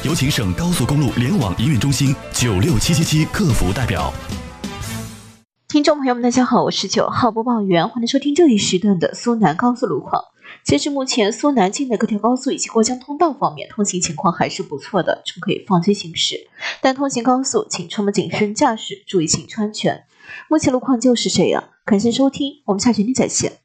有请省高速公路联网营运中心96777客服代表。 听众朋友们，大家好，我是9号播报员，欢迎收听这一时段的苏南高速路况。截至目前，苏南境内各条高速以及过江通道方面，通行情况还是不错的，乘可以放心行驶。但通行高速，请出门谨慎驾驶，注意行车安全。目前路况就是这样，感谢收听，我们下期再见。